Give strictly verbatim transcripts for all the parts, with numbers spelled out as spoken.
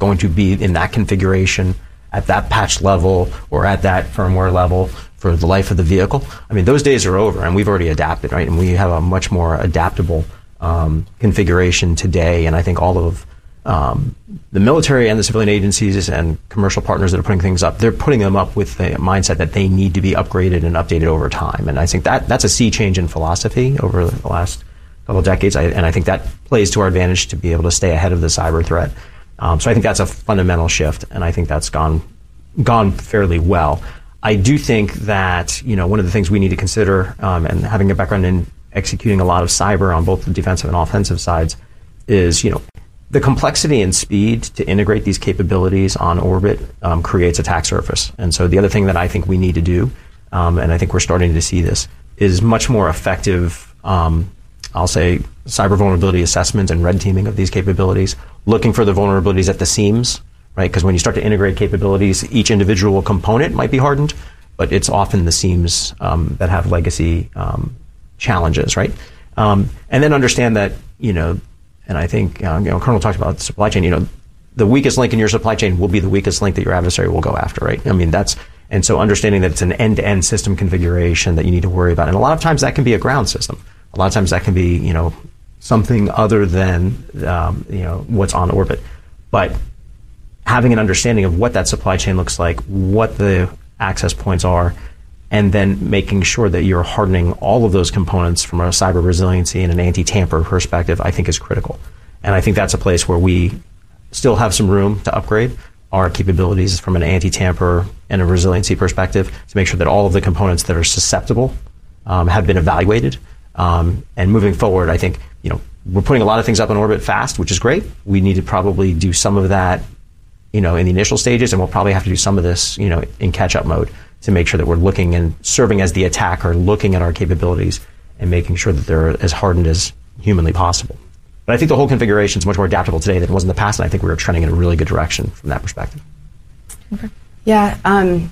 going to be in that configuration at that patch level or at that firmware level for the life of the vehicle. I mean, those days are over, and we've already adapted, right? And we have a much more adaptable um, configuration today. And I think all of um, the military and the civilian agencies and commercial partners that are putting things up, they're putting them up with the mindset that they need to be upgraded and updated over time. And I think that that's a sea change in philosophy over the last couple of decades. I, and I think that plays to our advantage to be able to stay ahead of the cyber threat. Um, so I think that's a fundamental shift, and I think that's gone gone fairly well. I do think that, you know, one of the things we need to consider, um, and having a background in executing a lot of cyber on both the defensive and offensive sides, is, you know, the complexity and speed to integrate these capabilities on orbit um, creates attack surface. And so the other thing that I think we need to do, um, and I think we're starting to see this, is much more effective, um, I'll say, cyber vulnerability assessment and red teaming of these capabilities, looking for the vulnerabilities at the seams, right? Because when you start to integrate capabilities, each individual component might be hardened, but it's often the seams um, that have legacy um, challenges, right? Um, and then understand that, you know, and I think, uh, you know, Colonel talked about the supply chain, you know, the weakest link in your supply chain will be the weakest link that your adversary will go after, right? I mean, that's, and so understanding that it's an end-to-end system configuration that you need to worry about. And a lot of times that can be a ground system. A lot of times that can be, you know, something other than, um, you know, what's on orbit. But having an understanding of what that supply chain looks like, what the access points are, and then making sure that you're hardening all of those components from a cyber resiliency and an anti-tamper perspective, I think is critical. And I think that's a place where we still have some room to upgrade our capabilities from an anti-tamper and a resiliency perspective to make sure that all of the components that are susceptible um, have been evaluated. Um, and moving forward, I think, you know, we're putting a lot of things up in orbit fast, which is great. We need to probably do some of that, you know, in the initial stages, and we'll probably have to do some of this, you know, in catch-up mode to make sure that we're looking and serving as the attacker, looking at our capabilities and making sure that they're as hardened as humanly possible. But I think the whole configuration is much more adaptable today than it was in the past, and I think we were trending in a really good direction from that perspective. Okay. Yeah. Um,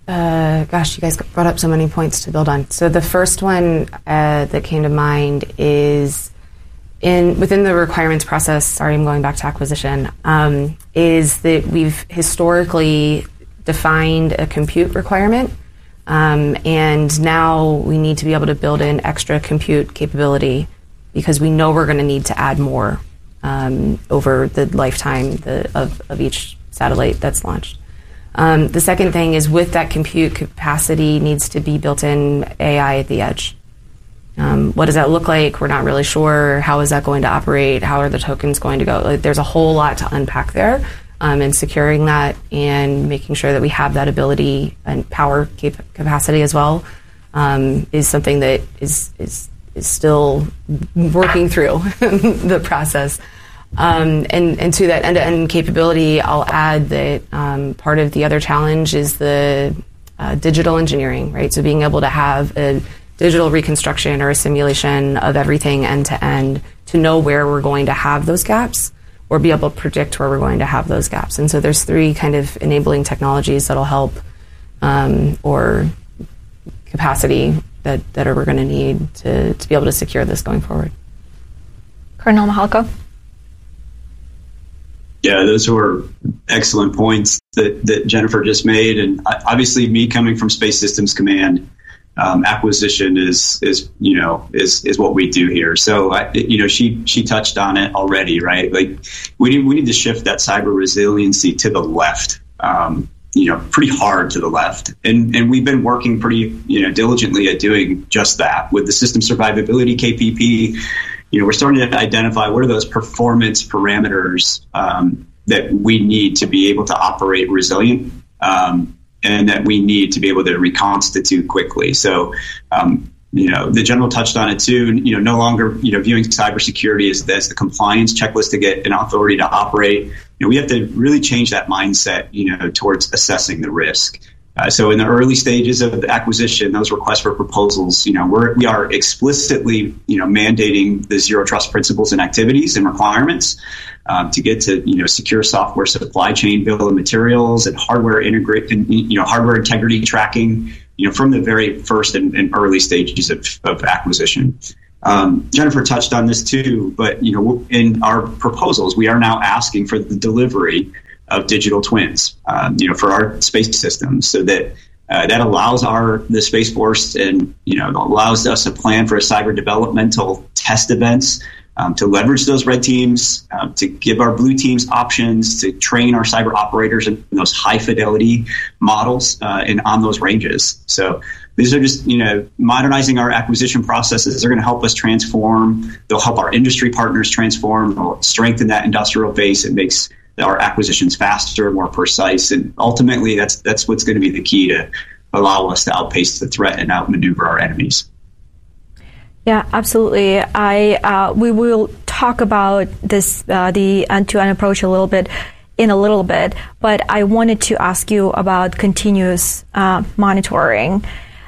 uh, gosh, you guys brought up so many points to build on. So the first one uh, that came to mind is in within the requirements process, sorry, I'm going back to acquisition, um, is that we've historically defined a compute requirement, um, and now we need to be able to build in extra compute capability because we know we're going to need to add more um, over the lifetime the, of, of each satellite that's launched. Um, the second thing is with that compute capacity needs to be built in A I at the edge. Um, what does that look like? We're not really sure. How is that going to operate? How are the tokens going to go? Like, there's a whole lot to unpack there, um, and securing that and making sure that we have that ability and power cap- capacity as well um, is something that is is is still working through the process. Um, and, and to that end-to-end capability, I'll add that um, part of the other challenge is the uh, digital engineering, right? So being able to have a digital reconstruction or a simulation of everything end-to-end to know where we're going to have those gaps or be able to predict where we're going to have those gaps. And so there's three kind of enabling technologies that'll help um, or capacity that, that are, we're going to need to, to be able to secure this going forward. Colonel Mihalko? Yeah, those were excellent points that, that Jennifer just made. And obviously me coming from Space Systems Command, um, acquisition is, is, you know, is, is what we do here. So, I, you know, she, she touched on it already, right? Like we need, we need to shift that cyber resiliency to the left, um, you know, pretty hard to the left. And, and we've been working pretty, you know, diligently at doing just that with the system survivability K P P. You know, we're starting to identify what are those performance parameters um, that we need to be able to operate resilient um, and that we need to be able to reconstitute quickly. So, um, you know, the general touched on it too, you know, no longer, you know, viewing cybersecurity as, as the compliance checklist to get an authority to operate. You know, we have to really change that mindset, you know, towards assessing the risk. Uh, so in the early stages of the acquisition, those requests for proposals, you know, we're, we are explicitly, you know, mandating the zero trust principles and activities and requirements um, to get to, you know, secure software supply chain bill of materials and hardware integrate, and, you know, hardware integrity tracking, you know, from the very first and, and early stages of, of acquisition. Um, Jennifer touched on this too, but, you know, in our proposals, we are now asking for the delivery of digital twins, um, you know, for our space systems, so that uh, that allows our the Space Force and you know allows us to plan for a cyber developmental test events, um, to leverage those red teams, um, to give our blue teams options, to train our cyber operators in those high fidelity models uh, and on those ranges. So these are just, you know, modernizing our acquisition processes. They're going to help us transform. They'll help our industry partners transform. They'll strengthen that industrial base. It makes our acquisitions faster, more precise, and ultimately, that's that's what's going to be the key to allow us to outpace the threat and outmaneuver our enemies. Yeah, absolutely. I uh, we will talk about this uh, the end-to-end approach a little bit in a little bit, but I wanted to ask you about continuous uh, monitoring.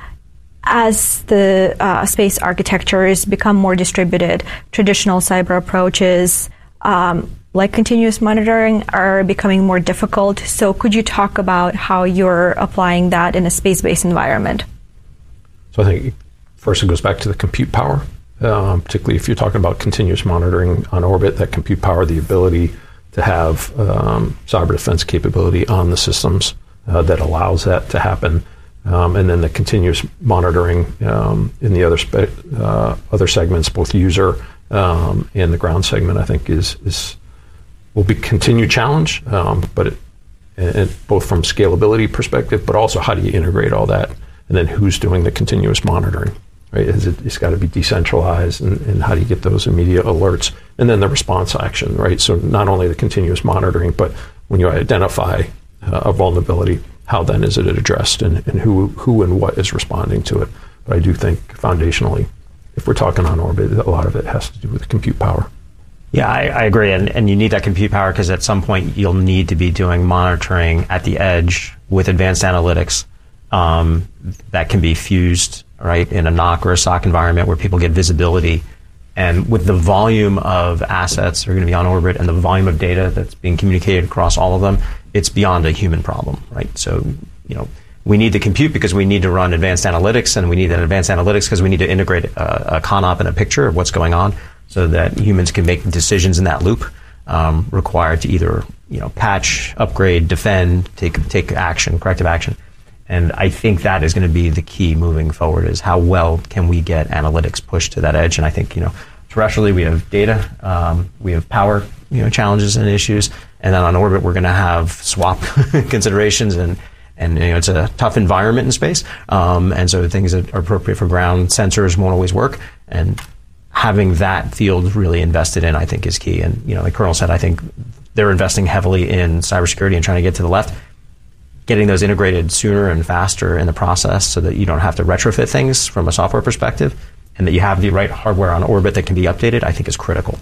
As the uh, space architectures become more distributed, traditional cyber approaches um, like continuous monitoring are becoming more difficult. So could you talk about how you're applying that in a space-based environment? So I think first it goes back to the compute power, um, particularly if you're talking about continuous monitoring on orbit, that compute power, the ability to have um, cyber defense capability on the systems uh, that allows that to happen. Um, and then the continuous monitoring um, in the other spe- uh, other segments, both user um, and the ground segment, I think is is will be continued challenge, um, but it, and both from scalability perspective, but also how do you integrate all that, and then who's doing the continuous monitoring, right? Is it, it's got to be decentralized, and, and how do you get those immediate alerts, and then the response action, right? So not only the continuous monitoring, but when you identify uh, a vulnerability, how then is it addressed, and, and who who and what is responding to it? But I do think foundationally, if we're talking on orbit, a lot of it has to do with compute power. Yeah, I, I agree, and, and you need that compute power because at some point you'll need to be doing monitoring at the edge with advanced analytics um, that can be fused, right, in a N O C or a S O C environment where people get visibility. And with the volume of assets that are going to be on orbit and the volume of data that's being communicated across all of them, it's beyond a human problem, right? So, you know, we need the compute because we need to run advanced analytics, and we need that advanced analytics because we need to integrate a, a ConOp and a picture of what's going on so that humans can make decisions in that loop um, required to either, you know, patch, upgrade, defend, take take action, corrective action. And I think that is going to be the key moving forward is how well can we get analytics pushed to that edge. And I think, you know, terrestrially we have data, um, we have power, you know, challenges and issues. And then on orbit, we're going to have swap considerations, and, and you know, it's a tough environment in space. Um, and so things that are appropriate for ground sensors won't always work. And having that field really invested in, I think, is key. And, you know, like Colonel said, I think they're investing heavily in cybersecurity and trying to get to the left, getting those integrated sooner and faster in the process so that you don't have to retrofit things from a software perspective, and that you have the right hardware on orbit that can be updated, I think is critical.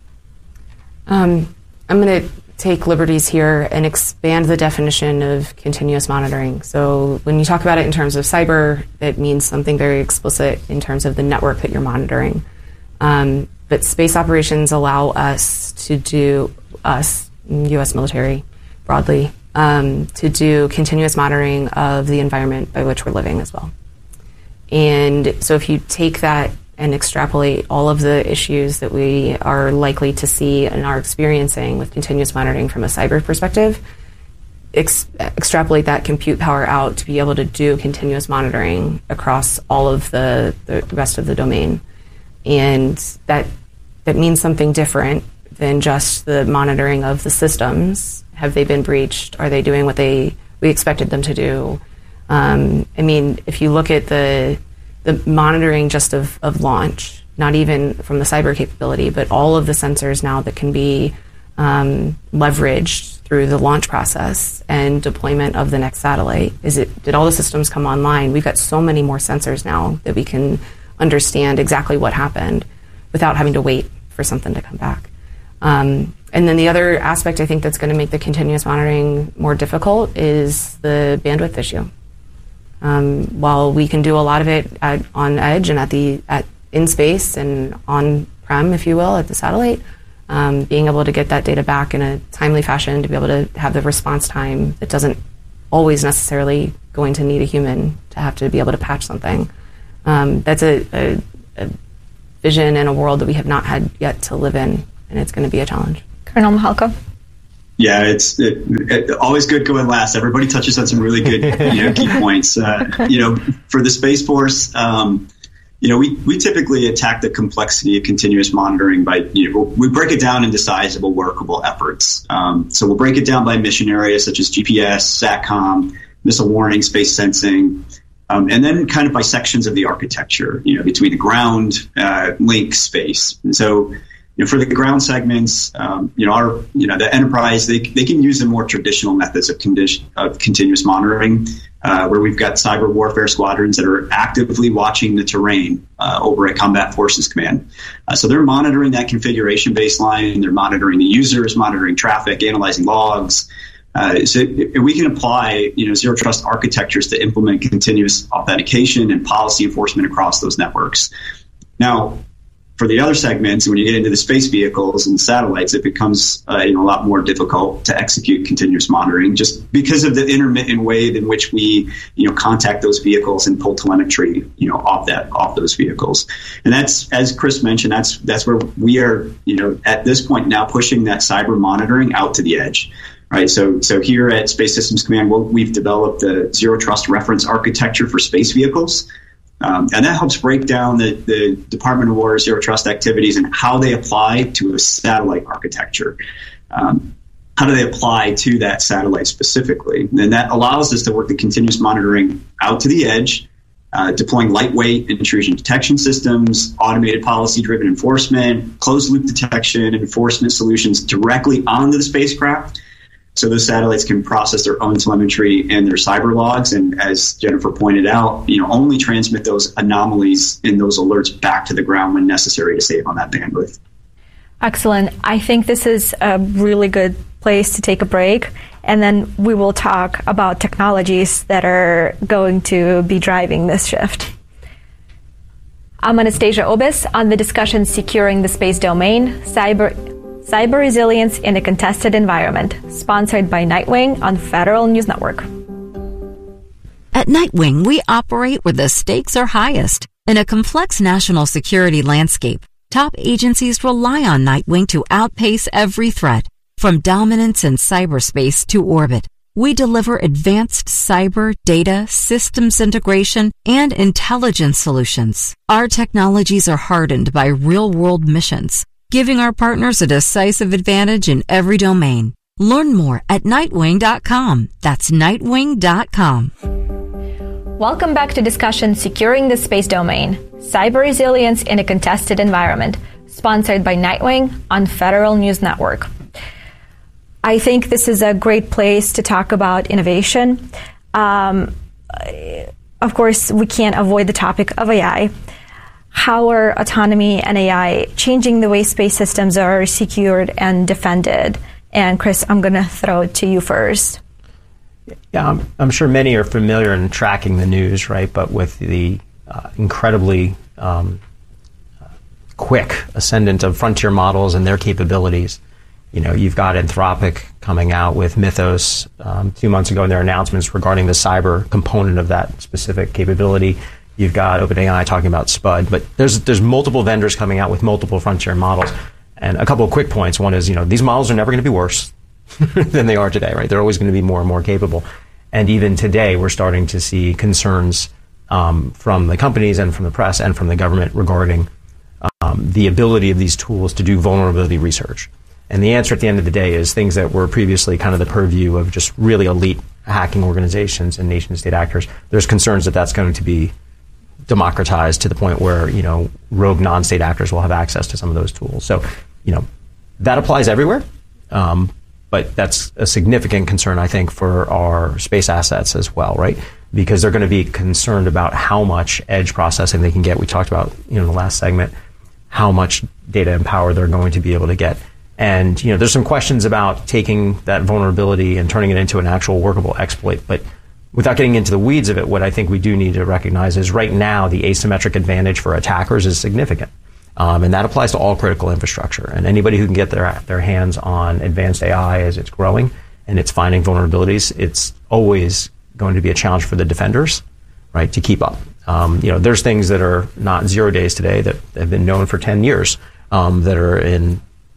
Um, I'm going to take liberties here and expand the definition of continuous monitoring. So when you talk about it in terms of cyber, it means something very explicit in terms of the network that you're monitoring. Um, but space operations allow us to do, us, U S military broadly, um, to do continuous monitoring of the environment by which we're living as well. And so if you take that and extrapolate all of the issues that we are likely to see and are experiencing with continuous monitoring from a cyber perspective, ex- extrapolate that compute power out to be able to do continuous monitoring across all of the, the rest of the domain. And that that means something different than just the monitoring of the systems. Have they been breached? Are they doing what they we expected them to do? Um, I mean, if you look at the the monitoring just of, of launch, not even from the cyber capability, but all of the sensors now that can be um, leveraged through the launch process and deployment of the next satellite. Is it did all the systems come online? We've got so many more sensors now that we can understand exactly what happened without having to wait for something to come back. Um, and then the other aspect I think that's going to make the continuous monitoring more difficult is the bandwidth issue. Um, while we can do a lot of it at, on edge and at the at in space and on-prem, if you will, at the satellite, um, being able to get that data back in a timely fashion, to be able to have the response time that doesn't always necessarily going to need a human to have to be able to patch something. Um, that's a, a, a vision and a world that we have not had yet to live in, and it's going to be a challenge. Colonel Mihalko? Yeah, it's it, it, always good going last. Everybody touches on some really good, you know, key points. Uh, you know, for the Space Force, um, you know, we, we typically attack the complexity of continuous monitoring by, you know, we break it down into sizable, workable efforts. Um, so we'll break it down by mission areas such as G P S, SATCOM, missile warning, space sensing, um, and then kind of by sections of the architecture, you know, between the ground, uh, link, space. And so, you know, for the ground segments, um, you know, our, you know, the enterprise, they they can use the more traditional methods of condition of continuous monitoring, uh, where we've got cyber warfare squadrons that are actively watching the terrain uh, over at Combat Forces Command. Uh, so they're monitoring that configuration baseline, they're monitoring the users, monitoring traffic, analyzing logs. Uh, so we can apply, you know, zero trust architectures to implement continuous authentication and policy enforcement across those networks. Now, for the other segments, when you get into the space vehicles and satellites, it becomes uh, you know, a lot more difficult to execute continuous monitoring just because of the intermittent way in which we, you know, contact those vehicles and pull telemetry, you know, off that off those vehicles. And that's, as Chris mentioned, that's that's where we are, you know, at this point now pushing that cyber monitoring out to the edge. Right. So so here at Space Systems Command, we'll, we've developed the zero trust reference architecture for space vehicles. Um, and that helps break down the, the Department of War zero trust activities and how they apply to a satellite architecture. Um, how do they apply to that satellite specifically? And that allows us to work the continuous monitoring out to the edge, uh, deploying lightweight intrusion detection systems, automated policy-driven enforcement, closed-loop detection, enforcement solutions directly onto the spacecraft. So those satellites can process their own telemetry and their cyber logs, and as Jennifer pointed out, you know, only transmit those anomalies and those alerts back to the ground when necessary to save on that bandwidth. Excellent. I think this is a really good place to take a break, and then we will talk about technologies that are going to be driving this shift. I'm Anastasia Obis on the discussion Securing the Space Domain, Cyber Cyber Resilience in a Contested Environment, sponsored by Nightwing on Federal News Network. At Nightwing, we operate where the stakes are highest. In a complex national security landscape, top agencies rely on Nightwing to outpace every threat. From dominance in cyberspace to orbit, we deliver advanced cyber, data, systems integration, and intelligence solutions. Our technologies are hardened by real-world missions, giving our partners a decisive advantage in every domain. Learn more at nightwing dot com. That's nightwing dot com. Welcome back to discussion Securing the Space Domain, Cyber Resilience in a Contested Environment, sponsored by Nightwing on Federal News Network. I think this is a great place to talk about innovation. Um, of course, we can't avoid the topic of A I. How are autonomy and A I changing the way space systems are secured and defended? And Chris, I'm going to throw it to you first. Yeah, I'm, I'm sure many are familiar in tracking the news, right? But with the uh, incredibly um, quick ascendant of frontier models and their capabilities, you know, you've got Anthropic coming out with Mythos um, two months ago in their announcements regarding the cyber component of that specific capability. You've got OpenAI talking about Spud, but there's there's multiple vendors coming out with multiple frontier models. And a couple of quick points. One is, you know, these models are never going to be worse than they are today, right? They're always going to be more and more capable. And even today, we're starting to see concerns um, from the companies and from the press and from the government regarding um, the ability of these tools to do vulnerability research. And the answer at the end of the day is things that were previously kind of the purview of just really elite hacking organizations and nation-state actors. There's concerns that that's going to be democratized to the point where, you know, rogue non-state actors will have access to some of those tools. So, you know, that applies everywhere. Um, but that's a significant concern, I think, for our space assets as well, right? Because they're going to be concerned about how much edge processing they can get. We talked about, you know, in the last segment, how much data and power they're going to be able to get. And, you know, there's some questions about taking that vulnerability and turning it into an actual workable exploit. But without getting into the weeds of it, what I think we do need to recognize is right now the asymmetric advantage for attackers is significant. Um, and that applies to all critical infrastructure. And anybody who can get their their hands on advanced A I as it's growing and it's finding vulnerabilities, it's always going to be a challenge for the defenders, right, to keep up. Um, you know, there's things that are not zero days today that have been known for ten years um, that are in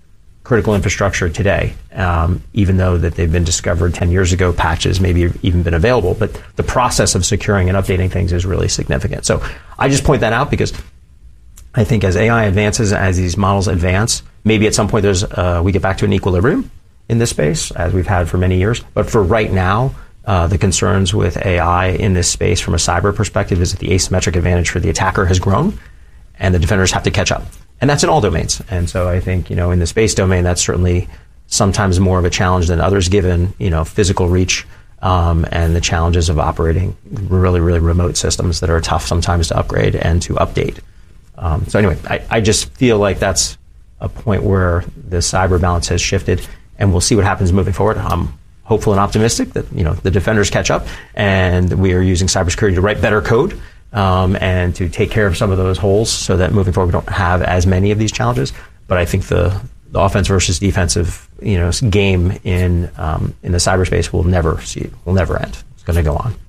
critical infrastructure today, um, even though that they've been discovered ten years ago, patches maybe even been available, but the process of securing and updating things is really significant. So I just point that out because I think as A I advances, as these models advance, maybe at some point there's uh, we get back to an equilibrium in this space, as we've had for many years. But for right now, uh, the concerns with A I in this space from a cyber perspective is that the asymmetric advantage for the attacker has grown, and the defenders have to catch up. And that's in all domains. And so I think, you know, in the space domain, that's certainly sometimes more of a challenge than others, given, you know, physical reach um, and the challenges of operating really, really remote systems that are tough sometimes to upgrade and to update. Um, so anyway, I, I just feel like that's a point where the cyber balance has shifted, and we'll see what happens moving forward. I'm hopeful and optimistic that, you know, the defenders catch up, and we are using cybersecurity to write better code um, and to take care of some of those holes so that moving forward we don't have as many of these challenges. But I think the, the offense versus defensive, you know, game in um, in the cyberspace will never see will never end. It's going to go on.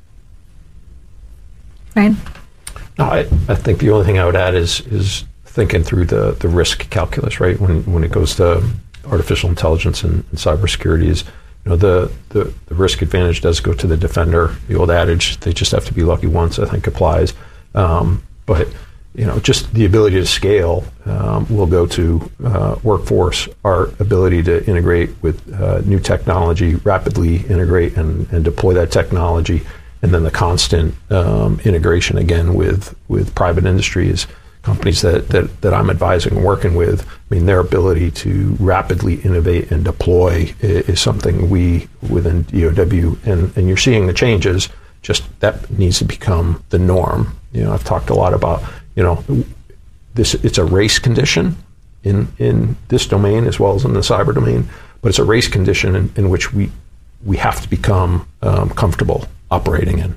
Ryan? No, I, I think the only thing I would add is is thinking through the, the risk calculus, right? When when it goes to artificial intelligence and, and cybersecurity, is, you know, the, the, the risk advantage does go to the defender. The old adage, they just have to be lucky once, I think applies. Um, but, you know, just the ability to scale um, will go to uh, workforce, our ability to integrate with uh, new technology, rapidly integrate and, and deploy that technology, and then the constant um, integration again with, with private industries, companies that, that, that I'm advising and working with. I mean, their ability to rapidly innovate and deploy is, is something we within D O W, and, and you're seeing the changes, just that needs to become the norm. You know, I've talked a lot about, you know, this, it's a race condition in, in this domain as well as in the cyber domain, but it's a race condition in, in which we, we have to become um, comfortable operating in.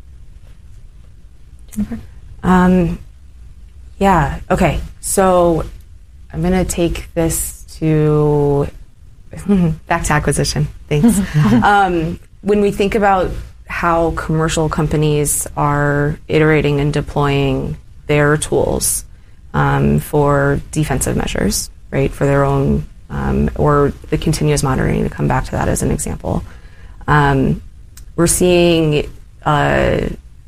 Jennifer? Um, yeah, okay. So I'm going to take this to back to acquisition. Thanks. um, when we think about how commercial companies are iterating and deploying their tools um, for defensive measures, right, for their own, um, or the continuous monitoring, to come back to that as an example, um, we're seeing uh,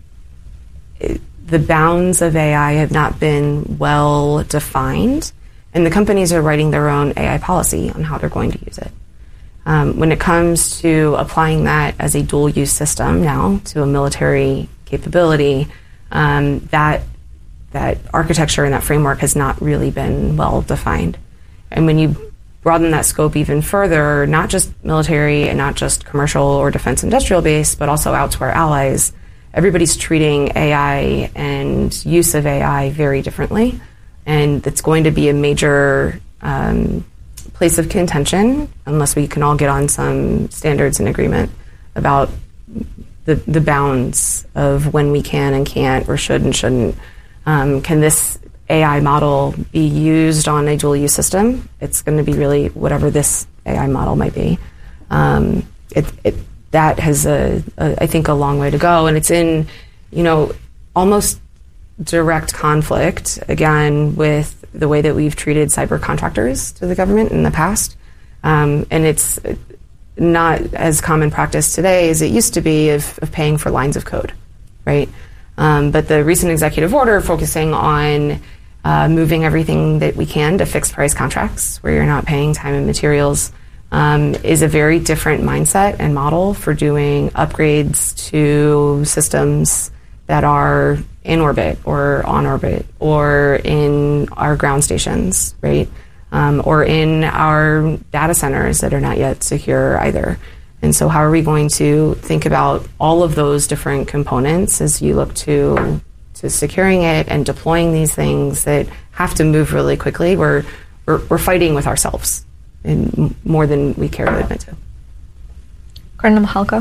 it, the bounds of A I have not been well defined, and the companies are writing their own A I policy on how they're going to use it. Um, when it comes to applying that as a dual-use system now to a military capability, um, that that architecture and that framework has not really been well defined. And when you broaden that scope even further, not just military and not just commercial or defense industrial base, but also out to our allies, everybody's treating A I and use of A I very differently. And it's going to be a major um, place of contention unless we can all get on some standards and agreement about the, the bounds of when we can and can't or should and shouldn't. Um, can this A I model be used on a dual-use system? It's going to be really whatever this A I model might be. Um, it, it, that has, a, a, I think, a long way to go. And it's in, you know, almost direct conflict, again, with the way that we've treated cyber contractors to the government in the past. Um, and it's not as common practice today as it used to be of, of paying for lines of code, right? Um, but the recent executive order focusing on uh, moving everything that we can to fixed price contracts where you're not paying time and materials um, is a very different mindset and model for doing upgrades to systems that are in orbit or on orbit or in our ground stations, right? Um, or in our data centers that are not yet secure either. And so how are we going to think about all of those different components as you look to to securing it and deploying these things that have to move really quickly? We're we're, we're fighting with ourselves in more than we care to admit to. Colonel Mahalka?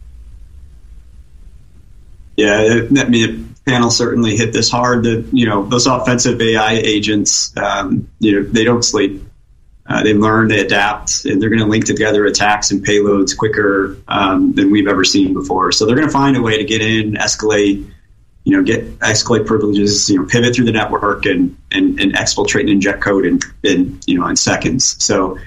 Yeah, I mean, the panel certainly hit this hard. That, you know, those offensive A I agents, um, you know, they don't sleep. Uh, they learn, they adapt, and they're going to link together attacks and payloads quicker um, than we've ever seen before. So they're going to find a way to get in, escalate, you know, get escalate privileges, you know, pivot through the network and and, and exfiltrate and inject code in, in you know in seconds. So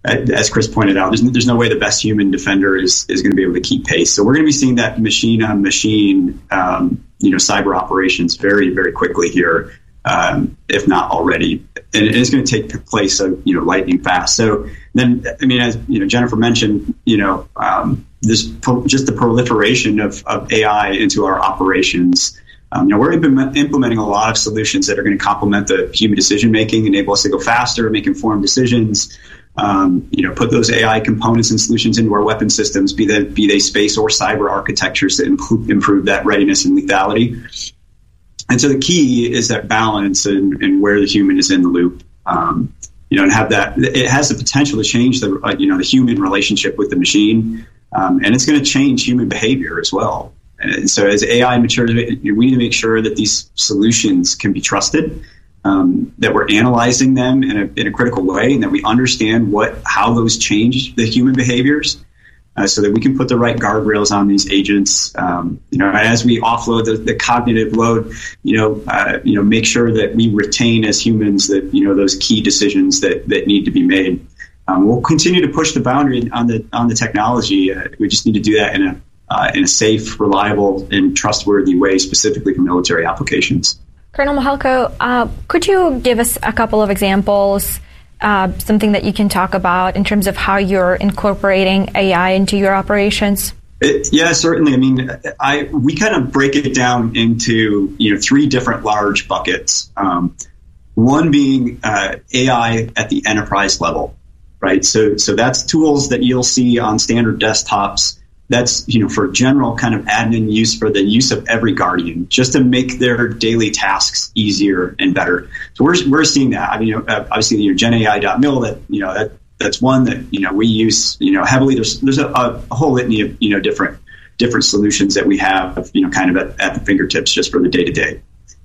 as Chris pointed out, there's, there's no way the best human defender is, is going to be able to keep pace. So we're going to be seeing that machine on machine, um, you know, cyber operations very, very quickly here, um, if not already. And it's going to take place, uh, you know, lightning fast. So then, I mean, as you know, Jennifer mentioned, you know, um, this pro- just the proliferation of, of A I into our operations. Um, you know, we're implement, implementing a lot of solutions that are going to complement the human decision making, enable us to go faster, make informed decisions. Um, you know, put those A I components and solutions into our weapon systems, be they be they space or cyber architectures that improve, improve that readiness and lethality. And so the key is that balance and, and where the human is in the loop. Um, you know, and have that. It has the potential to change the uh, you know the human relationship with the machine, um, and it's going to change human behavior as well. And so as A I matures, we need to make sure that these solutions can be trusted. Um, that we're analyzing them in a, in a critical way, and that we understand what how those change the human behaviors, uh, so that we can put the right guardrails on these agents. Um, you know, as we offload the, the cognitive load, you know, uh, you know, make sure that we retain as humans that you know those key decisions that that need to be made. Um, we'll continue to push the boundary on the on the technology. Uh, we just need to do that in a uh, in a safe, reliable, and trustworthy way, specifically for military applications. Colonel Mihalko, uh, could you give us a couple of examples, uh, something that you can talk about in terms of how you're incorporating A I into your operations? It, yeah, certainly. I mean, I we kind of break it down into you know three different large buckets. Um, one being uh, A I at the enterprise level, right? So, so that's tools that you'll see on standard desktops. That's, you know, for general kind of admin use for the use of every Guardian, just to make their daily tasks easier and better. So we're we're seeing that. I mean, you know, obviously, you know, Gen A I dot mil, that, you know, that that's one that, you know, we use, you know, heavily. There's there's a, a whole litany of, you know, different different solutions that we have, you know, kind of at, at the fingertips just for the day to day.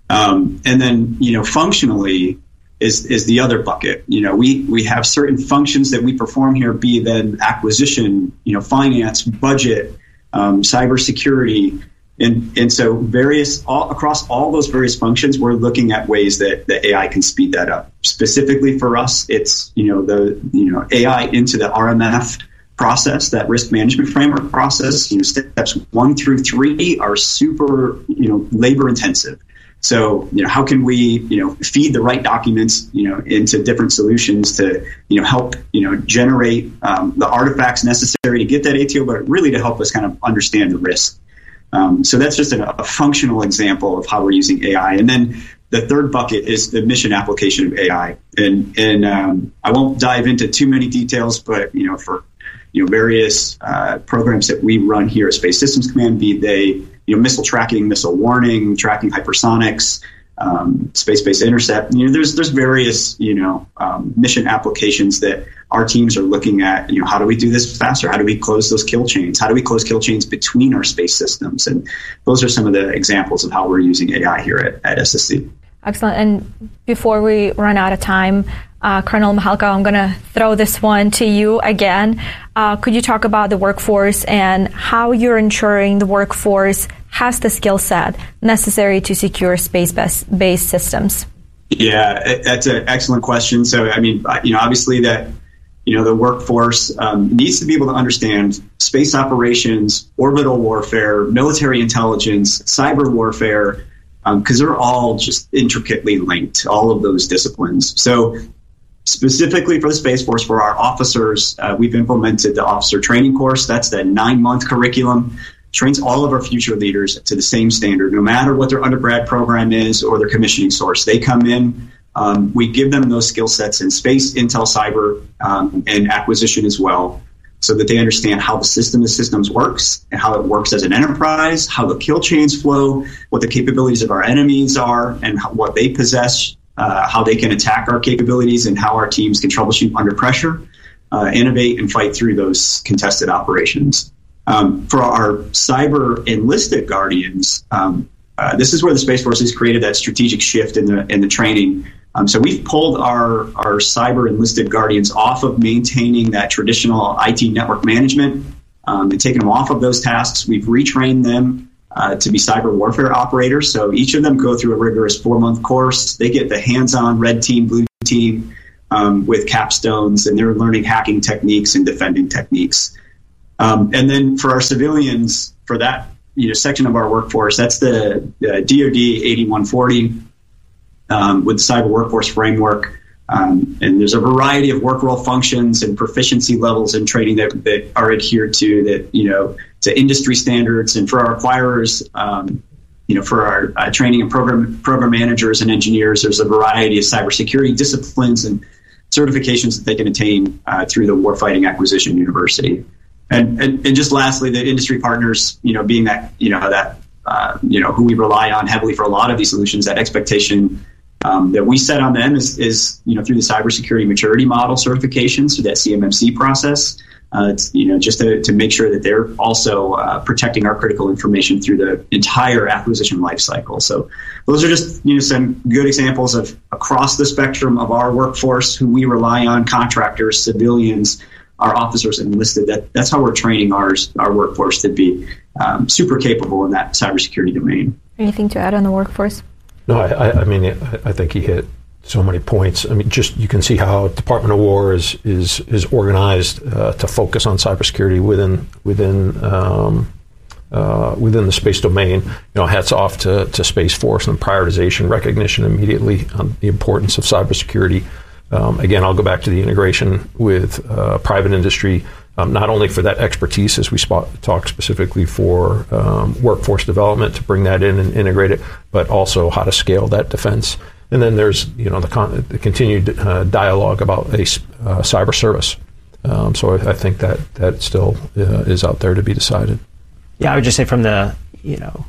And then, you know, functionally, is is the other bucket. You know, we, we have certain functions that we perform here, be then acquisition, you know, finance, budget, um, cybersecurity. And, and so various, all across all those various functions, we're looking at ways that the A I can speed that up. Specifically for us, it's, you know, the, you know, A I into the R M F process, that risk management framework process. You know, steps one through three are super, you know, labor intensive. So, you know, how can we, you know, feed the right documents, you know, into different solutions to, you know, help, you know, generate um, the artifacts necessary to get that A T O, but really to help us kind of understand the risk. Um, so that's just a, a functional example of how we're using A I. And then the third bucket is the mission application of A I. And, and um, I won't dive into too many details, but, you know, for, you know, various uh, programs that we run here at Space Systems Command, be they, you know, missile tracking, missile warning, tracking hypersonics, um, space-based intercept. You know, there's there's various, you know, um, mission applications that our teams are looking at. You know, how do we do this faster? How do we close those kill chains? How do we close kill chains between our space systems? And those are some of the examples of how we're using A I here at, at S S C. Excellent. And before we run out of time, uh, Colonel Mihalko, I'm going to throw this one to you again. Uh, could you talk about the workforce and how you're ensuring the workforce has the skill set necessary to secure space-based systems? Yeah, that's an excellent question. So, I mean, you know, obviously that, you know, the workforce um, needs to be able to understand space operations, orbital warfare, military intelligence, cyber warfare, because um, they're all just intricately linked, all of those disciplines. So specifically for the Space Force, for our officers, uh, we've implemented the officer training course. That's the nine-month curriculum. Trains all of our future leaders to the same standard, no matter what their undergrad program is or their commissioning source. They come in, um, we give them those skill sets in space, intel, cyber, um, and acquisition as well, so that they understand how the system of systems works and how it works as an enterprise, how the kill chains flow, what the capabilities of our enemies are, and how, what they possess, uh, how they can attack our capabilities, and how our teams can troubleshoot under pressure, uh, innovate, and fight through those contested operations. Um, for our cyber enlisted Guardians, um, uh, this is where the Space Force has created that strategic shift in the in the training. Um, so we've pulled our, our cyber enlisted Guardians off of maintaining that traditional I T network management um, and taken them off of those tasks. We've retrained them uh, to be cyber warfare operators. So each of them go through a rigorous four-month course. They get the hands-on red team, blue team um, with capstones, and they're learning hacking techniques and defending techniques. Um, and then for our civilians, for that you know section of our workforce, that's the uh, D O D eighty-one forty um, with the Cyber Workforce Framework. Um, and there's a variety of work role functions and proficiency levels in training that, that are adhered to that, you know, to industry standards. And for our acquirers, um, you know, for our uh, training and program program managers and engineers, there's a variety of cybersecurity disciplines and certifications that they can attain uh, through the Warfighting Acquisition University. And, and and just lastly, the industry partners, you know, being that, you know, that, uh, you know, who we rely on heavily for a lot of these solutions, that expectation Um, that we set on them is, is, you know, through the cybersecurity maturity model certifications, through that C M M C process. Uh, it's, you know, just to, to make sure that they're also uh, protecting our critical information through the entire acquisition lifecycle. So those are just, you know, some good examples of across the spectrum of our workforce who we rely on: contractors, civilians, our officers enlisted. That that's how we're training ours our workforce to be um, super capable in that cybersecurity domain. Anything to add on the workforce? No, I, I mean, I think he hit so many points. I mean, just you can see how Department of War is is is organized uh, to focus on cybersecurity within within um, uh, within the space domain. You know, hats off to, to Space Force and prioritization, recognition immediately on the importance of cybersecurity. Um, again, I'll go back to the integration with uh, private industry. Um, not only for that expertise, as we spot, talk specifically for um, workforce development to bring that in and integrate it, but also how to scale that defense. And then there's you know the, con- the continued uh, dialogue about a uh, cyber service. Um, so I, I think that that still uh, is out there to be decided. Yeah, I would just say from the you know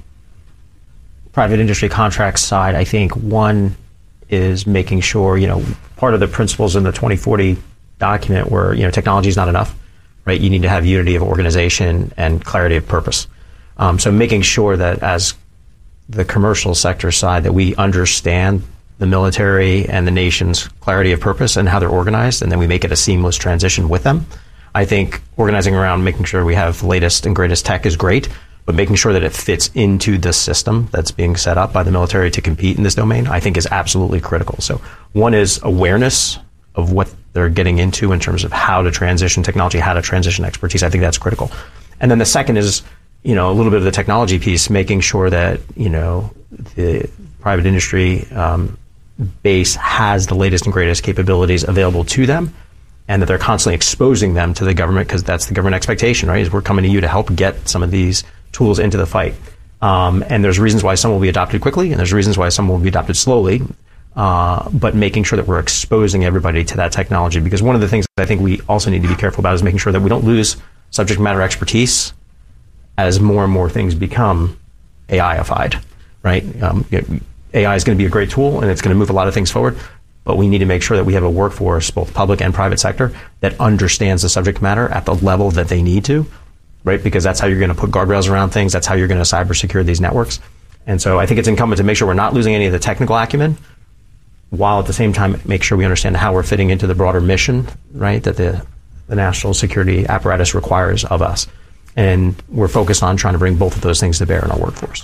private industry contracts side, I think one is making sure you know part of the principles in the twenty forty document where you know technology is not enough. Right, you need to have unity of organization and clarity of purpose. Um, so making sure that as the commercial sector side that we understand the military and the nation's clarity of purpose and how they're organized, and then we make it a seamless transition with them. I think organizing around making sure we have the latest and greatest tech is great, but making sure that it fits into the system that's being set up by the military to compete in this domain, I think is absolutely critical. So one is awareness of what they're getting into in terms of how to transition technology, how to transition expertise. I think that's critical. And then the second is, you know, a little bit of the technology piece, making sure that, you know, the private industry um, base has the latest and greatest capabilities available to them, and that they're constantly exposing them to the government, because that's the government expectation, right? Is we're coming to you to help get some of these tools into the fight. Um, and there's reasons why some will be adopted quickly, and there's reasons why some will be adopted slowly. Uh, but making sure that we're exposing everybody to that technology, because one of the things that I think we also need to be careful about is making sure that we don't lose subject matter expertise as more and more things become A I-ified, right? Um, A I is going to be a great tool, and it's going to move a lot of things forward, but we need to make sure that we have a workforce, both public and private sector, that understands the subject matter at the level that they need to, right? Because that's how you're going to put guardrails around things. That's how you're going to cyber secure these networks. And so I think it's incumbent to make sure we're not losing any of the technical acumen, while at the same time make sure we understand how we're fitting into the broader mission, right, that the, the national security apparatus requires of us. And we're focused on trying to bring both of those things to bear in our workforce.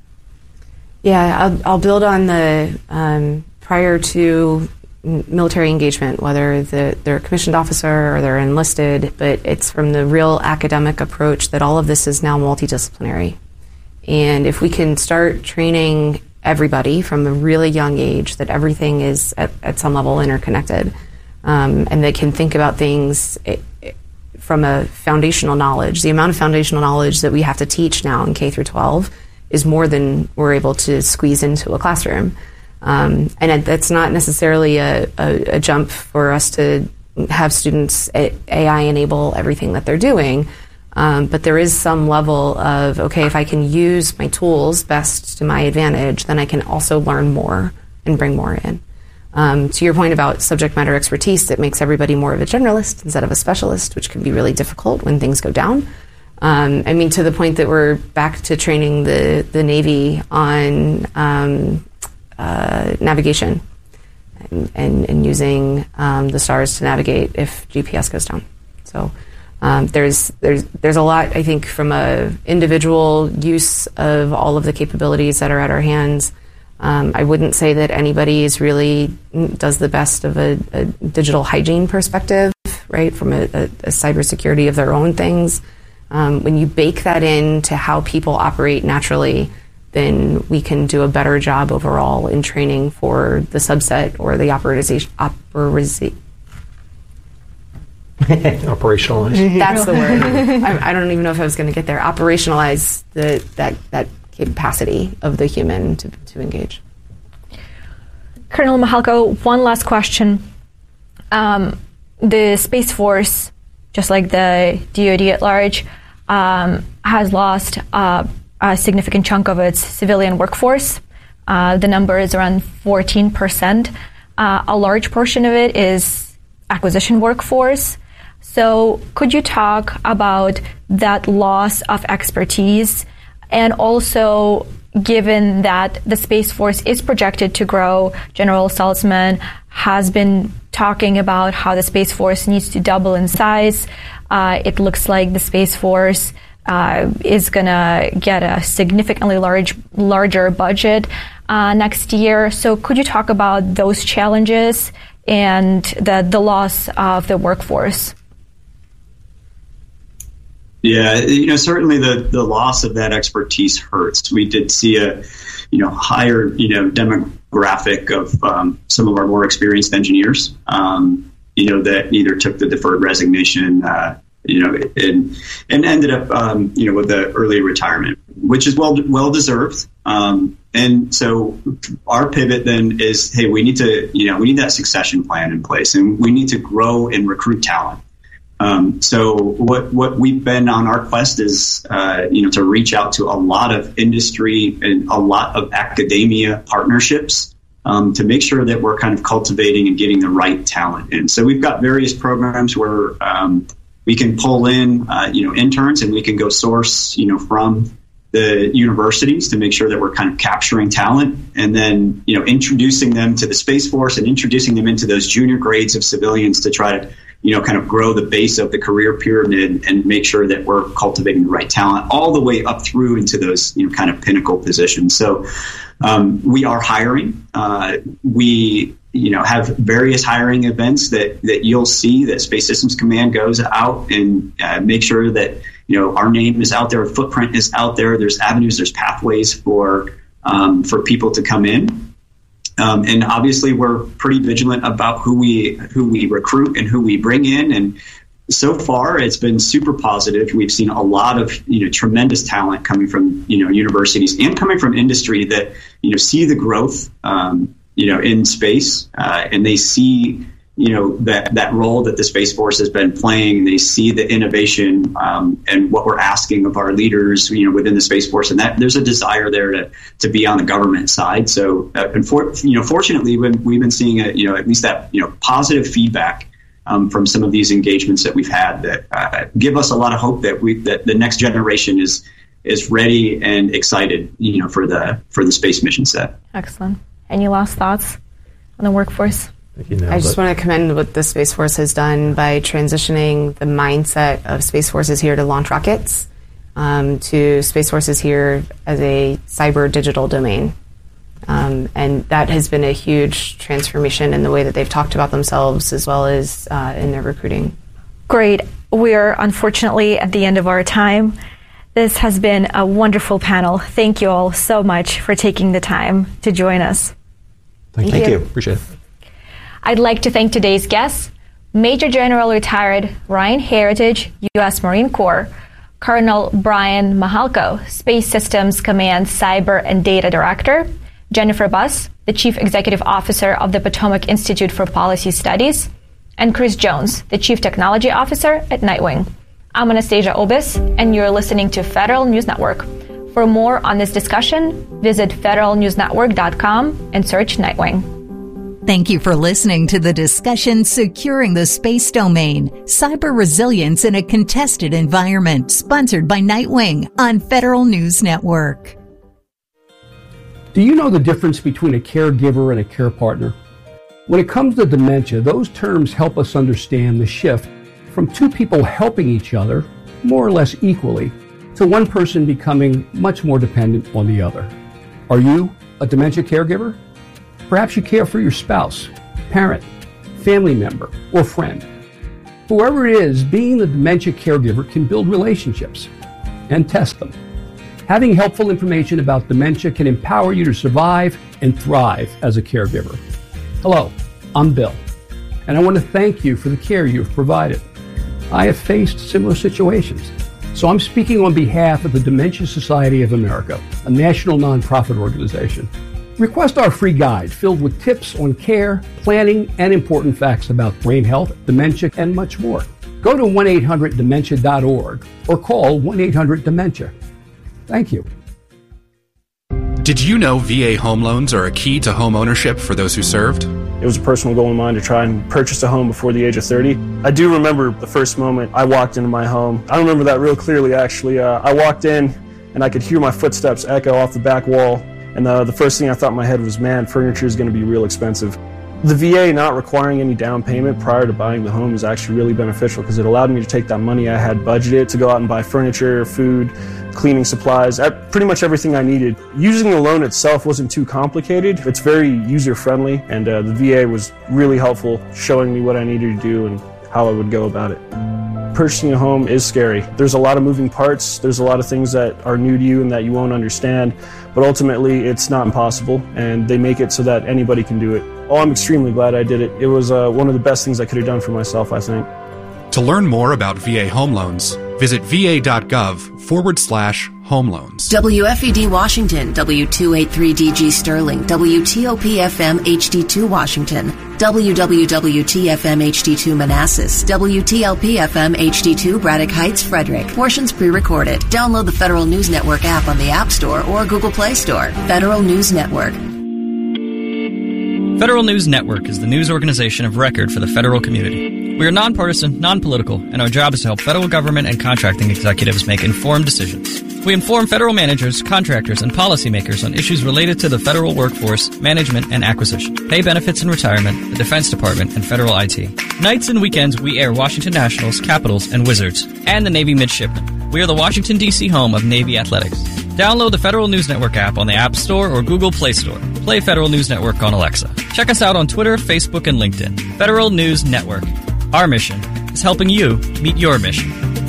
Yeah, I'll, I'll build on the um, prior to military engagement, whether the, they're a commissioned officer or they're enlisted, but it's from the real academic approach that all of this is now multidisciplinary. And if we can start training everybody from a really young age that everything is at, at some level interconnected, um, and they can think about things it, it, from a foundational knowledge. The amount of foundational knowledge that we have to teach now in K through twelve is more than we're able to squeeze into a classroom. Um, and it, that's not necessarily a, a, a jump for us to have students A I enable everything that they're doing. Um, but there is some level of, okay, if I can use my tools best to my advantage, then I can also learn more and bring more in. Um, to your point about subject matter expertise, it makes everybody more of a generalist instead of a specialist, which can be really difficult when things go down. Um, I mean, to the point that we're back to training the, the Navy on um, uh, navigation and, and, and using um, the stars to navigate if G P S goes down. So Um, there's there's there's a lot, I think, from a individual use of all of the capabilities that are at our hands, Um, I wouldn't say that anybody is really does the best of a, a digital hygiene perspective, right, from a, a, a cybersecurity of their own things. Um, when you bake that into how people operate naturally, then we can do a better job overall in training for the subset or the operatization. Operiza- Operationalize. That's the word. I, I don't even know if I was going to get there. Operationalize the, that that capacity of the human to, to engage. Colonel Mihalko, one last question. Um, the Space Force, just like the D O D at large, um, has lost uh, a significant chunk of its civilian workforce. Uh, the number is around fourteen percent. Uh, a large portion of it is acquisition workforce. So could you talk about that loss of expertise? And also, given that the Space Force is projected to grow, General Saltzman has been talking about how the Space Force needs to double in size. Uh, it looks like the Space Force uh, is going to get a significantly large, larger budget uh, next year. So could you talk about those challenges and the, the loss of the workforce? Yeah, you know, certainly the, the loss of that expertise hurts. We did see a, you know, higher, you know, demographic of um, some of our more experienced engineers, um, you know, that either took the deferred resignation, uh, you know, and and ended up, um, you know, with the early retirement, which is well well deserved. Um, and so our pivot then is, hey, we need to, you know, we need that succession plan in place, and we need to grow and recruit talent. Um, so what, what we've been on our quest is, uh, you know, to reach out to a lot of industry and a lot of academia partnerships, um, to make sure that we're kind of cultivating and getting the right talent in. So we've got various programs where, um, we can pull in, uh, you know, interns, and we can go source, you know, from the universities to make sure that we're kind of capturing talent, and then, you know, introducing them to the Space Force and introducing them into those junior grades of civilians to try to, you know, kind of grow the base of the career pyramid and make sure that we're cultivating the right talent all the way up through into those, you know, kind of pinnacle positions. So um, we are hiring. Uh, we, you know, have various hiring events that, that you'll see that Space Systems Command goes out and uh, make sure that, you know, our name is out there, our footprint is out there. There's avenues, there's pathways for um, for people to come in. Um, and obviously, we're pretty vigilant about who we who we recruit and who we bring in. And so far, it's been super positive. We've seen a lot of, you know, tremendous talent coming from, you know, universities and coming from industry that, you know, see the growth, um, you know, in space, uh, and they see, you know, that that role that the Space Force has been playing. They see the innovation um, and what we're asking of our leaders, you know, within the Space Force, and that there's a desire there to to be on the government side. So, uh, and for, you know, fortunately, we've, we've been seeing a, you know, at least that, you know, positive feedback um, from some of these engagements that we've had that uh, give us a lot of hope that we that the next generation is is ready and excited, you know, for the for the space mission set. Excellent. Any last thoughts on the workforce? I just want to commend what the Space Force has done by transitioning the mindset of Space Force is here to launch rockets um, to Space Force is here as a cyber digital domain. Um, and that has been a huge transformation in the way that they've talked about themselves as well as uh, in their recruiting. Great. We're unfortunately at the end of our time. This has been a wonderful panel. Thank you all so much for taking the time to join us. Thank, Thank you. you. Appreciate it. I'd like to thank today's guests, Major General Retired Ryan Heritage, U S Marine Corps, Colonel Brian Mihalko, Space Systems Command Cyber and Data Director, Jennifer Buss, the Chief Executive Officer of the Potomac Institute for Policy Studies, and Chris Jones, the Chief Technology Officer at Nightwing. I'm Anastasia Obis, and you're listening to Federal News Network. For more on this discussion, visit federal news network dot com and search Nightwing. Thank you for listening to the discussion Securing the Space Domain, Cyber Resilience in a Contested Environment, sponsored by Nightwing on Federal News Network. Do you know the difference between a caregiver and a care partner? When it comes to dementia, those terms help us understand the shift from two people helping each other, more or less equally, to one person becoming much more dependent on the other. Are you a dementia caregiver? Perhaps you care for your spouse, parent, family member, or friend. Whoever it is, being the dementia caregiver can build relationships and test them. Having helpful information about dementia can empower you to survive and thrive as a caregiver. Hello, I'm Bill, and I want to thank you for the care you have provided. I have faced similar situations, so I'm speaking on behalf of the Dementia Society of America, a national nonprofit organization. Request our free guide filled with tips on care, planning, and important facts about brain health, dementia, and much more. Go to one eight hundred dementia dot org or call one eight hundred dementia. Thank you. Did you know V A home loans are a key to home ownership for those who served? It was a personal goal of mine to try and purchase a home before the age of thirty. I do remember the first moment I walked into my home. I remember that real clearly, actually. Uh, I walked in and I could hear my footsteps echo off the back wall. And uh, the first thing I thought in my head was, man, furniture is going to be real expensive. The V A not requiring any down payment prior to buying the home is actually really beneficial because it allowed me to take that money I had budgeted to go out and buy furniture, food, cleaning supplies, pretty much everything I needed. Using the loan itself wasn't too complicated. It's very user-friendly, and uh, the V A was really helpful, showing me what I needed to do and how I would go about it. Purchasing a home is scary. There's a lot of moving parts. There's a lot of things that are new to you and that you won't understand, but ultimately it's not impossible, and they make it so that anybody can do it. Oh, I'm extremely glad I did it. It was uh, one of the best things I could have done for myself, I think. To learn more about V A home loans, visit va.gov forward slash home loans. W F E D Washington, W two eighty-three D G Sterling, W T O P F M H D two Washington, W W W T F M H D two Manassas, W T L P F M H D two Braddock Heights, Frederick. Portions pre-recorded. Download the Federal News Network app on the App Store or Google Play Store. Federal News Network. Federal News Network is the news organization of record for the federal community. We are nonpartisan, non-political, and our job is to help federal government and contracting executives make informed decisions. We inform federal managers, contractors, and policymakers on issues related to the federal workforce, management, and acquisition, pay benefits and retirement, the Defense Department, and federal I T. Nights and weekends, we air Washington Nationals, Capitals, and Wizards, and the Navy Midshipmen. We are the Washington, D C home of Navy Athletics. Download the Federal News Network app on the App Store or Google Play Store. Play Federal News Network on Alexa. Check us out on Twitter, Facebook, and LinkedIn. Federal News Network. Our mission is helping you meet your mission.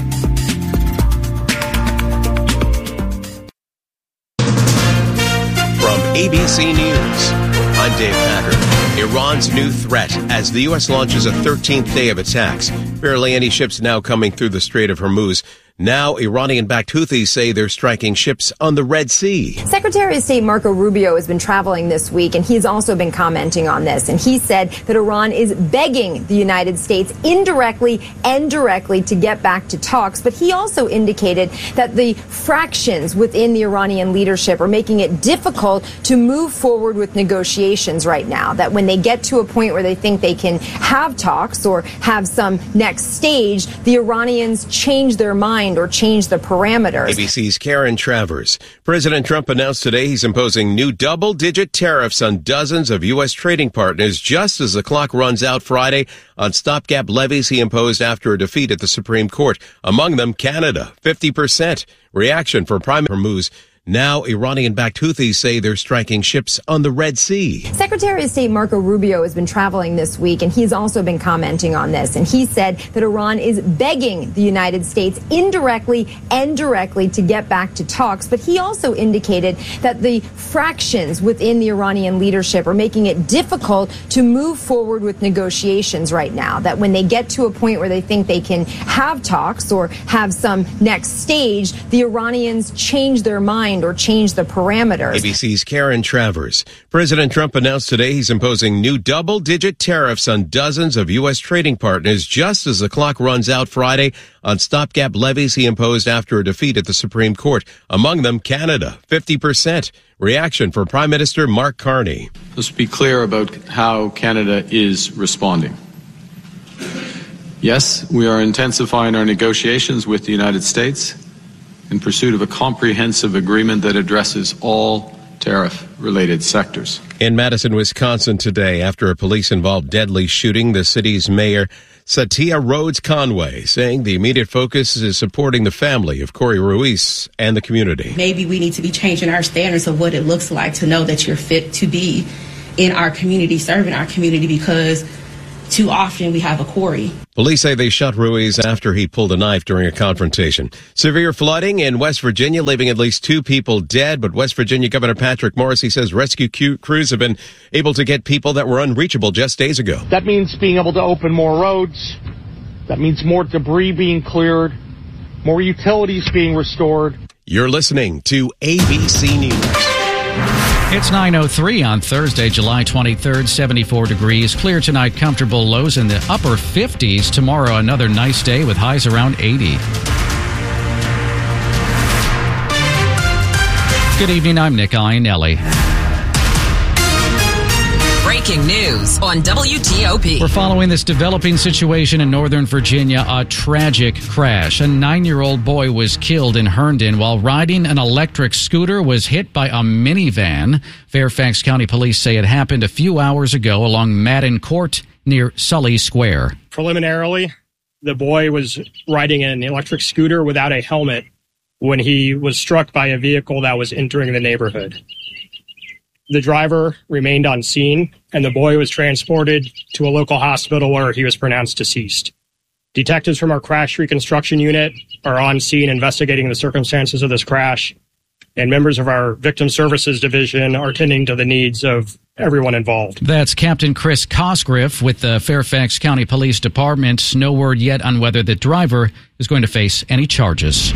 From A B C News, I'm Dave Packer. Iran's new threat as the U S launches a thirteenth day of attacks. Barely any ships now coming through the Strait of Hormuz. Now, Iranian-backed Houthis say they're striking ships on the Red Sea. Secretary of State Marco Rubio has been traveling this week, and he's also been commenting on this. And he said that Iran is begging the United States indirectly and directly to get back to talks. But he also indicated that the fractions within the Iranian leadership are making it difficult to move forward with negotiations right now. That when they get to a point where they think they can have talks or have some next stage, the Iranians change their mind or change the parameters. A B C's Karen Travers. President Trump announced today he's imposing new double-digit tariffs on dozens of U S trading partners just as the clock runs out Friday on stopgap levies he imposed after a defeat at the Supreme Court. Among them, Canada, fifty percent. Reaction for Prime Minister Hormuz. Now, Iranian-backed Houthis say they're striking ships on the Red Sea. Secretary of State Marco Rubio has been traveling this week, and he's also been commenting on this. And he said that Iran is begging the United States indirectly and directly to get back to talks. But he also indicated that the fractions within the Iranian leadership are making it difficult to move forward with negotiations right now. That when they get to a point where they think they can have talks or have some next stage, the Iranians change their mind or change the parameters. A B C's Karen Travers. President Trump announced today he's imposing new double-digit tariffs on dozens of U S trading partners just as the clock runs out Friday on stopgap levies he imposed after a defeat at the Supreme Court. Among them, Canada, fifty percent. Reaction for Prime Minister Mark Carney. Let's be clear about how Canada is responding. Yes, we are intensifying our negotiations with the United States in pursuit of a comprehensive agreement that addresses all tariff-related sectors. In Madison, Wisconsin today, after a police-involved deadly shooting, the city's mayor, Satya Rhodes Conway, saying the immediate focus is supporting the family of Corey Ruiz and the community. Maybe we need to be changing our standards of what it looks like to know that you're fit to be in our community, serving our community, because too often we have a Corey. Police say they shot Ruiz after he pulled a knife during a confrontation. Severe flooding in West Virginia, leaving at least two people dead. But West Virginia Governor Patrick Morrisey says rescue crews have been able to get people that were unreachable just days ago. That means being able to open more roads. That means more debris being cleared, more utilities being restored. You're listening to A B C News. It's nine oh three on Thursday, July twenty-third, seventy-four degrees. Clear tonight, comfortable lows in the upper fifties. Tomorrow, another nice day with highs around eighty. Good evening, I'm Nick Iannelli. Breaking news on W T O P. We're following this developing situation in Northern Virginia, a tragic crash. A nine-year-old boy was killed in Herndon while riding an electric scooter, was hit by a minivan. Fairfax County Police say it happened a few hours ago along Madden Court near Sully Square. Preliminarily, the boy was riding an electric scooter without a helmet when he was struck by a vehicle that was entering the neighborhood. The driver remained on scene, and the boy was transported to a local hospital where he was pronounced deceased. Detectives from our crash reconstruction unit are on scene investigating the circumstances of this crash, and members of our victim services division are tending to the needs of everyone involved. That's Captain Chris Cosgriff with the Fairfax County Police Department. No word yet on whether the driver is going to face any charges.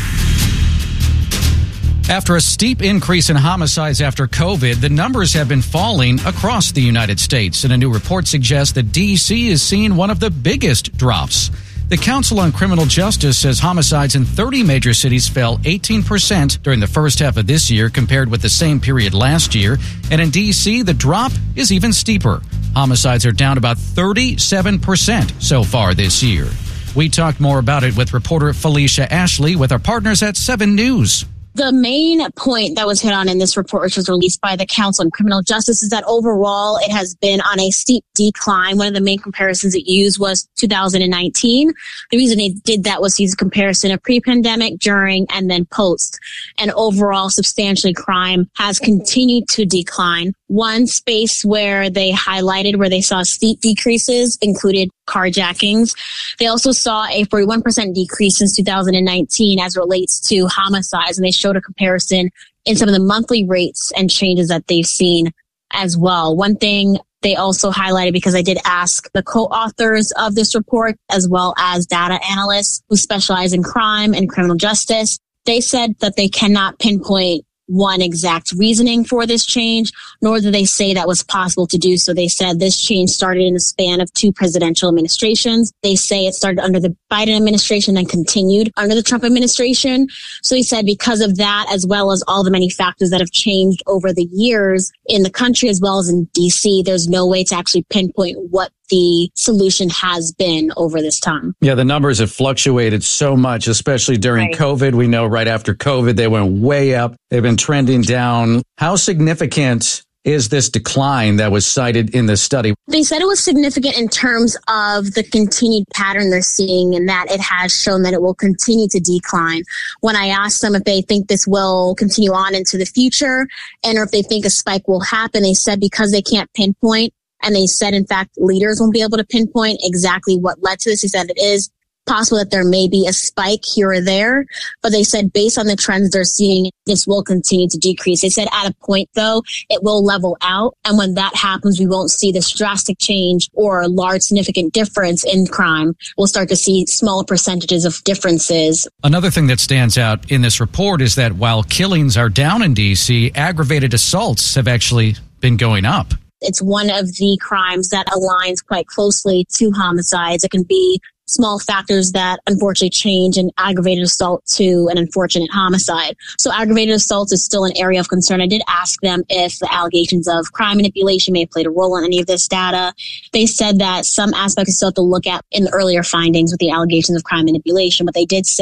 After a steep increase in homicides after COVID, the numbers have been falling across the United States. And a new report suggests that D C is seeing one of the biggest drops. The Council on Criminal Justice says homicides in thirty major cities fell eighteen percent during the first half of this year compared with the same period last year. And in D C, the drop is even steeper. Homicides are down about thirty-seven percent so far this year. We talked more about it with reporter Felicia Ashley with our partners at seven News. The main point that was hit on in this report, which was released by the Council on Criminal Justice, is that overall it has been on a steep decline. One of the main comparisons it used was two thousand nineteen. The reason they did that was to use a comparison of pre-pandemic, during, and then post. And overall, substantially, crime has continued to decline. One space where they highlighted where they saw steep decreases included carjackings. They also saw a forty-one percent decrease since two thousand nineteen as it relates to homicides, and they showed a comparison in some of the monthly rates and changes that they've seen as well. One thing they also highlighted, because I did ask the co-authors of this report as well as data analysts who specialize in crime and criminal justice, they said that they cannot pinpoint one exact reasoning for this change, nor did they say that was possible to do so. They said this change started in the span of two presidential administrations. They say it started under the Biden administration and continued under the Trump administration. So he said because of that, as well as all the many factors that have changed over the years in the country as well as in D C, there's no way to actually pinpoint what the solution has been over this time. Yeah, the numbers have fluctuated so much, especially during Right. COVID. We know right after COVID, they went way up. They've been trending down. How significant is this decline that was cited in this study? They said it was significant in terms of the continued pattern they're seeing, and that it has shown that it will continue to decline. When I asked them if they think this will continue on into the future and or if they think a spike will happen, they said because they can't pinpoint, and they said, in fact, leaders won't be able to pinpoint exactly what led to this. They said it is possible that there may be a spike here or there, but they said based on the trends they're seeing, this will continue to decrease. They said at a point, though, it will level out. And when that happens, we won't see this drastic change or a large significant difference in crime. We'll start to see smaller percentages of differences. Another thing that stands out in this report is that while killings are down in D C, aggravated assaults have actually been going up. It's one of the crimes that aligns quite closely to homicides. It can be small factors that unfortunately change an aggravated assault to an unfortunate homicide. So aggravated assault is still an area of concern. I did ask them if the allegations of crime manipulation may have played a role in any of this data. They said that some aspects still have to look at in the earlier findings with the allegations of crime manipulation, but they did say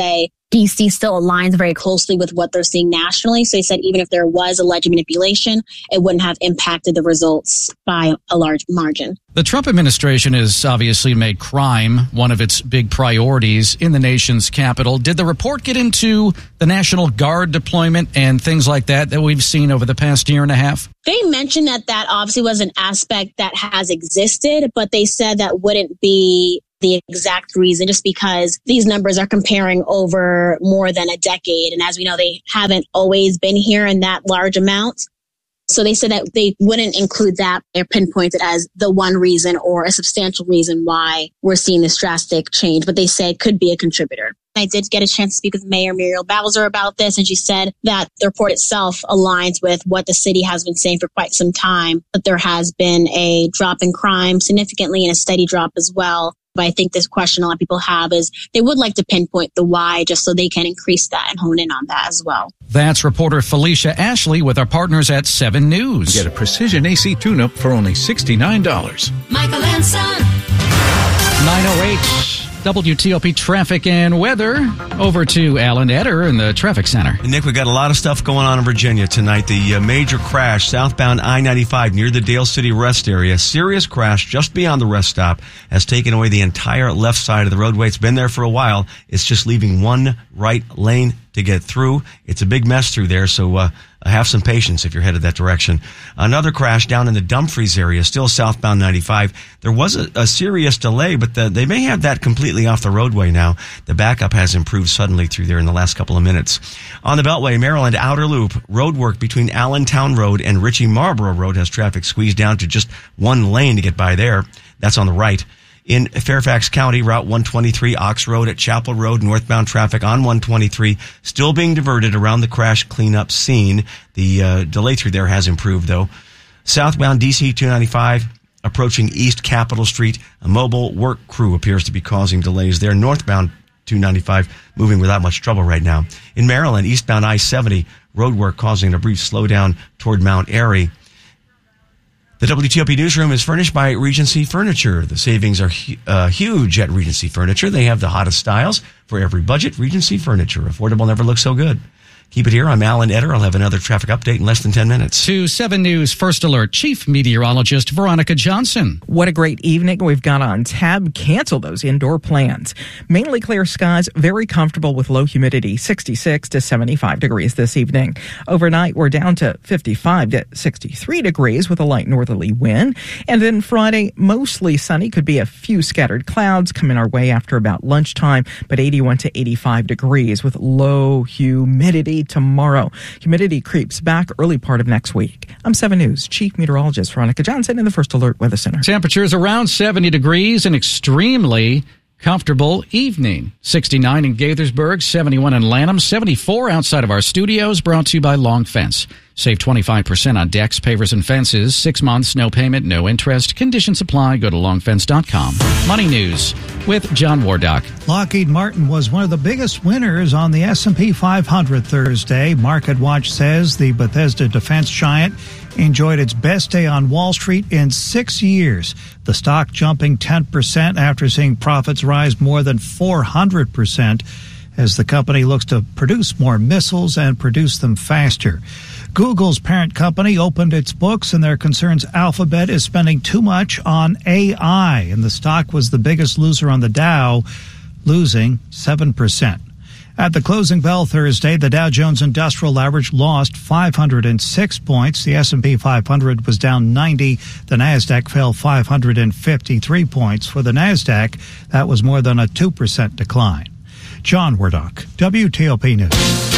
D C still aligns very closely with what they're seeing nationally. So he said even if there was alleged manipulation, it wouldn't have impacted the results by a large margin. The Trump administration has obviously made crime one of its big priorities in the nation's capital. Did the report get into the National Guard deployment and things like that that we've seen over the past year and a half? They mentioned that that obviously was an aspect that has existed, but they said that wouldn't be the exact reason, just because these numbers are comparing over more than a decade. And as we know, they haven't always been here in that large amount. So they said that they wouldn't include that. They're pinpointed as the one reason or a substantial reason why we're seeing this drastic change, but they say it could be a contributor. I did get a chance to speak with Mayor Muriel Bowser about this, and she said that the report itself aligns with what the city has been saying for quite some time, that there has been a drop in crime significantly and a steady drop as well. But I think this question a lot of people have is they would like to pinpoint the why just so they can increase that and hone in on that as well. That's reporter Felicia Ashley with our partners at seven News. Get a precision A C tune-up for only sixty-nine dollars. Michael and Son. nine oh eight W T O P traffic and weather. Over to Alan Etter in the traffic center. Nick, we got a lot of stuff going on in Virginia tonight. The uh, major crash southbound I ninety-five near the Dale City rest area. Serious crash just beyond the rest stop has taken away the entire left side of the roadway. It's been there for a while. It's just leaving one right lane to get through. It's a big mess through there, so uh, have some patience if you're headed that direction. Another crash down in the Dumfries area, still southbound ninety-five. There was a, a serious delay, but the, they may have that completely off the roadway now. The backup has improved suddenly through there in the last couple of minutes. On the Beltway, Maryland Outer Loop, road work between Allentown Road and Ritchie Marlboro Road has traffic squeezed down to just one lane to get by there. That's on the right. In Fairfax County, Route one twenty-three, Ox Road at Chapel Road, northbound traffic on one twenty-three, still being diverted around the crash cleanup scene. The uh, delay through there has improved, though. Southbound D C two ninety-five, approaching East Capitol Street, a mobile work crew appears to be causing delays there. Northbound two ninety-five, moving without much trouble right now. In Maryland, eastbound I seventy, road work causing a brief slowdown toward Mount Airy. The W T O P Newsroom is furnished by Regency Furniture. The savings are hu- uh, huge at Regency Furniture. They have the hottest styles for every budget. Regency Furniture. Affordable never looks so good. Keep it here. I'm Alan Etter. I'll have another traffic update in less than ten minutes. To seven News First Alert, Chief Meteorologist Veronica Johnson. What a great evening we've got on tap. Cancel those indoor plans. Mainly clear skies, very comfortable with low humidity, sixty-six to seventy-five degrees this evening. Overnight, we're down to fifty-five to sixty-three degrees with a light northerly wind. And then Friday, mostly sunny. Could be a few scattered clouds coming our way after about lunchtime, but eighty-one to eighty-five degrees with low humidity tomorrow. Humidity creeps back early part of next week. I'm seven News Chief Meteorologist Veronica Johnson in the First Alert Weather Center. Temperatures around seventy degrees and extremely comfortable evening. sixty-nine in Gaithersburg, seventy-one in Lanham, seventy-four outside of our studios, brought to you by Long Fence. Save twenty-five percent on decks, pavers, and fences. Six months, no payment, no interest. Conditions apply. Go to long fence dot com. Money News with John Wardock. Lockheed Martin was one of the biggest winners on the S and P five hundred Thursday. MarketWatch says the Bethesda defense giant enjoyed its best day on Wall Street in six years. The stock jumping ten percent after seeing profits rise more than four hundred percent as the company looks to produce more missiles and produce them faster. Google's parent company opened its books, and their concerns Alphabet is spending too much on A I, and the stock was the biggest loser on the Dow, losing seven percent. At the closing bell Thursday, the Dow Jones Industrial Average lost five hundred six points. The S and P five hundred was down ninety. The Nasdaq fell five hundred fifty-three points. For the Nasdaq, that was more than a two percent decline. John Wardock, W T O P News.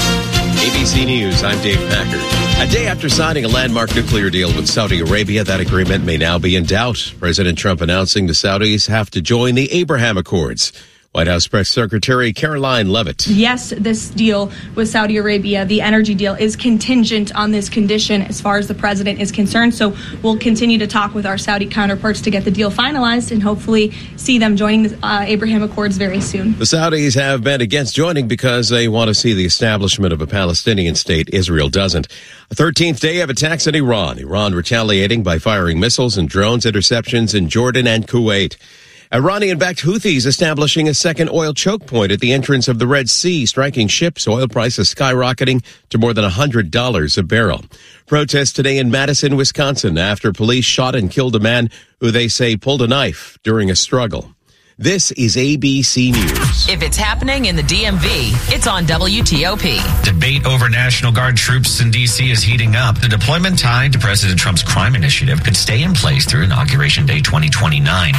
A B C News, I'm Dave Packard. A day after signing a landmark nuclear deal with Saudi Arabia, that agreement may now be in doubt. President Trump announcing the Saudis have to join the Abraham Accords. White House Press Secretary Caroline Leavitt. Yes, this deal with Saudi Arabia, the energy deal, is contingent on this condition as far as the president is concerned. So we'll continue to talk with our Saudi counterparts to get the deal finalized and hopefully see them joining the uh, Abraham Accords very soon. The Saudis have been against joining because they want to see the establishment of a Palestinian state. Israel doesn't. A thirteenth day of attacks in Iran. Iran retaliating by firing missiles and drones interceptions in Jordan and Kuwait. Iranian-backed Houthis establishing a second oil choke point at the entrance of the Red Sea, striking ships. Oil prices skyrocketing to more than one hundred dollars a barrel. Protests today in Madison, Wisconsin, after police shot and killed a man who they say pulled a knife during a struggle. This is A B C News. If it's happening in the D M V, it's on W T O P. Debate over National Guard troops in D C is heating up. The deployment tied to President Trump's crime initiative could stay in place through Inauguration Day twenty twenty-nine.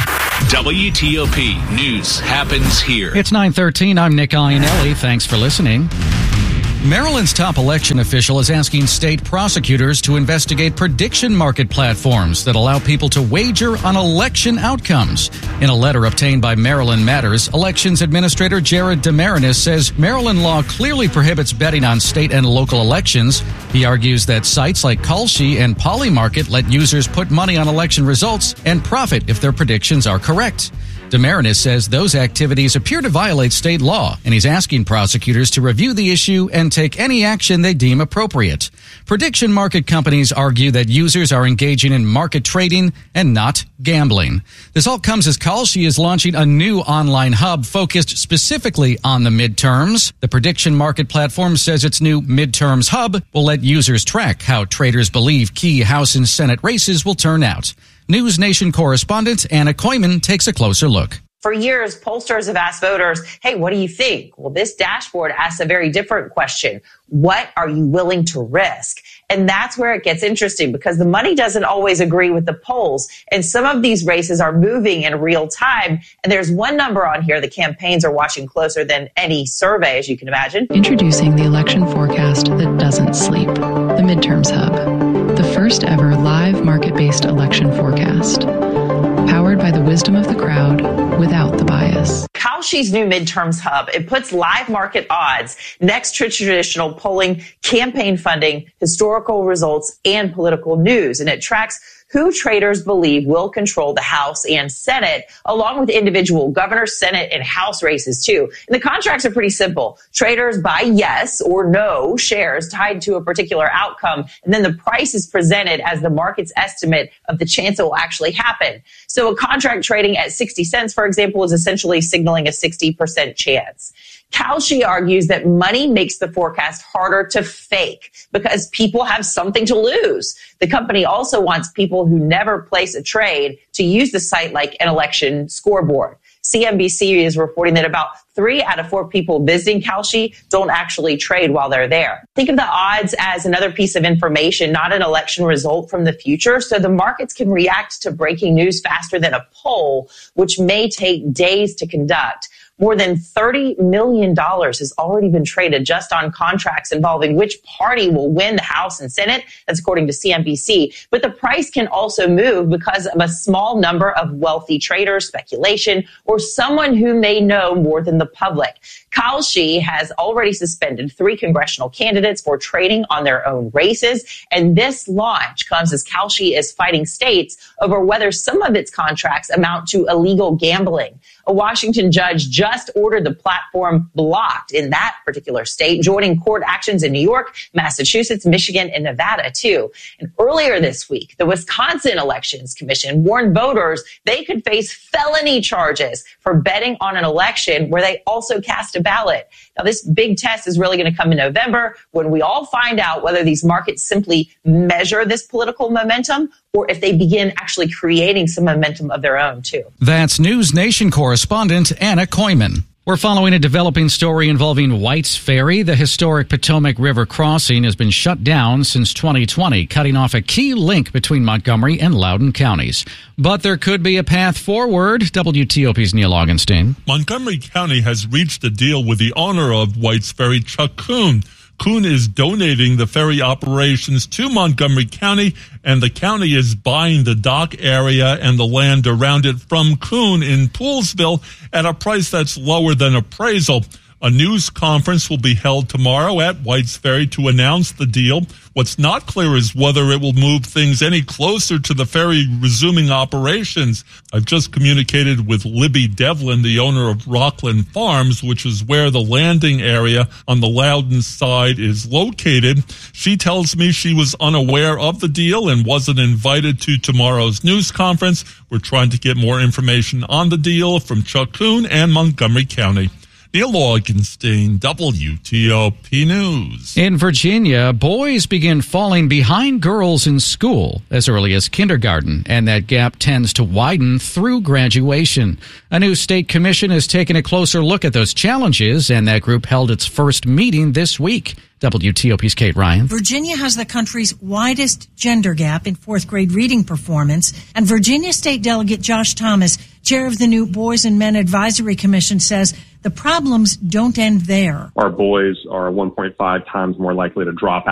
W T O P News happens here. It's nine thirteen. I'm Nick Iannelli. Thanks for listening. Maryland's top election official is asking state prosecutors to investigate prediction market platforms that allow people to wager on election outcomes. In a letter obtained by Maryland Matters, Elections Administrator Jared DeMarinis says Maryland law clearly prohibits betting on state and local elections. He argues that sites like Kalshi and Polymarket let users put money on election results and profit if their predictions are correct. DeMarinis says those activities appear to violate state law, and he's asking prosecutors to review the issue and take any action they deem appropriate. Prediction market companies argue that users are engaging in market trading and not gambling. This all comes as Kalshi is launching a new online hub focused specifically on the midterms. The prediction market platform says its new midterms hub will let users track how traders believe key House and Senate races will turn out. News Nation correspondent Anna Koyman takes a closer look. For years, pollsters have asked voters, hey, what do you think? Well, this dashboard asks a very different question. What are you willing to risk? And that's where it gets interesting because the money doesn't always agree with the polls. And some of these races are moving in real time. And there's one number on here the campaigns are watching closer than any survey, as you can imagine. Introducing the election forecast that doesn't sleep, the Midterms Hub, the first ever live market-based election forecast. Powered by the wisdom of the crowd without the bias. Kalshi's new midterms hub, it puts live market odds next to traditional polling, campaign funding, historical results, and political news. And it tracks who traders believe will control the House and Senate, along with individual governor, Senate, and House races, too. And the contracts are pretty simple. Traders buy yes or no shares tied to a particular outcome, and then the price is presented as the market's estimate of the chance it will actually happen. So a contract trading at sixty cents, for example, is essentially signaling a sixty percent chance. Kalshi argues that money makes the forecast harder to fake because people have something to lose. The company also wants people who never place a trade to use the site like an election scoreboard. C N B C is reporting that about three out of four people visiting Kalshi don't actually trade while they're there. Think of the odds as another piece of information, not an election result from the future. So the markets can react to breaking news faster than a poll, which may take days to conduct. More than thirty million dollars has already been traded just on contracts involving which party will win the House and Senate. That's according to C N B C. But the price can also move because of a small number of wealthy traders, speculation, or someone who may know more than the public. Kalshi has already suspended three congressional candidates for trading on their own races. And this launch comes as Kalshi is fighting states over whether some of its contracts amount to illegal gambling. A Washington judge just ordered the platform blocked in that particular state, joining court actions in New York, Massachusetts, Michigan, and Nevada, too. And earlier this week, the Wisconsin Elections Commission warned voters they could face felony charges for betting on an election where they also cast a ballot. Now, this big test is really going to come in November when we all find out whether these markets simply measure this political momentum or if they begin actually creating some momentum of their own, too. That's News Nation correspondent Anna Koyman. We're following a developing story involving White's Ferry. The historic Potomac River crossing has been shut down since twenty twenty, cutting off a key link between Montgomery and Loudoun counties. But there could be a path forward. W T O P's Neil Augenstein. Montgomery County has reached a deal with the owner of White's Ferry, Chuck Kuhn. Kuhn is donating the ferry operations to Montgomery County, and the county is buying the dock area and the land around it from Kuhn in Poolesville at a price that's lower than appraisal. A news conference will be held tomorrow at Whites Ferry to announce the deal. What's not clear is whether it will move things any closer to the ferry resuming operations. I've just communicated with Libby Devlin, the owner of Rockland Farms, which is where the landing area on the Loudon side is located. She tells me she was unaware of the deal and wasn't invited to tomorrow's news conference. We're trying to get more information on the deal from Chuck Kuhn and Montgomery County. Neil Augenstein, W T O P News. In Virginia, boys begin falling behind girls in school as early as kindergarten, and that gap tends to widen through graduation. A new state commission has taken a closer look at those challenges, and that group held its first meeting this week. W T O P's Kate Ryan. Virginia has the country's widest gender gap in fourth grade reading performance, and Virginia State Delegate Josh Thomas, chair of the new Boys and Men Advisory Commission, says the problems don't end there. Our boys are one point five times more likely to drop